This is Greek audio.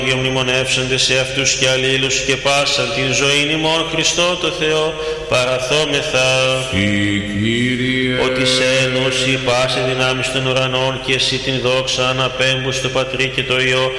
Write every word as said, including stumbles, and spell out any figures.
Μνημονεύσονται σε αυτούς και αλλήλους και πάσαν την ζωήν ημών Χριστό το Θεό παραθόμεθα. Ότι σε ένωση πάση δυνάμεις των ουρανών και εσύ την δόξα αναπέμπου στο Πατρί και το Υιό